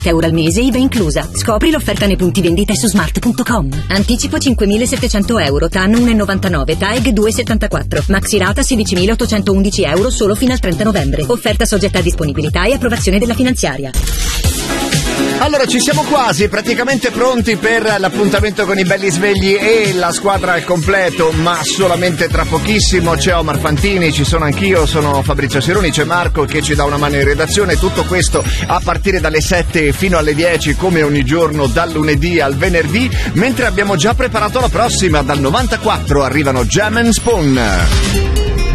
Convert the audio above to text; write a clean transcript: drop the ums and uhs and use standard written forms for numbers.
euro al mese, IVA inclusa. Scopri l'offerta nei punti vendita e su smart.com. Anticipo 5.700 euro, TAN 1,99, TAEG 2,74. Maxi rata 16.811 euro solo fino al 30 novembre. Offerta soggetta a disponibilità e approvazione della finanziaria. Allora, ci siamo quasi praticamente pronti per l'appuntamento con i belli svegli e la squadra al completo, ma solamente tra pochissimo. C'è Omar Fantini, ci sono anch'io, sono Fabrizio Sironi, c'è Marco che ci dà una mano in redazione. Tutto questo a partire dalle 7 fino alle 10, come ogni giorno dal lunedì al venerdì, mentre abbiamo già preparato la prossima. Dal 94 arrivano Jam & Spoon.